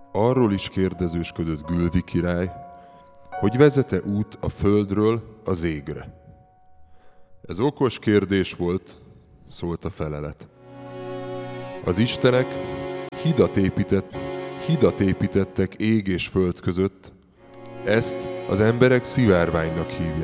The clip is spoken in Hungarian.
Arról is kérdezősködött Gülvi király, hogy vezet-e út a földről az égre. Ez okos kérdés volt, szólt a felelet. Az istenek hidat építettek ég és föld között, ezt az emberek szivárványnak hívják.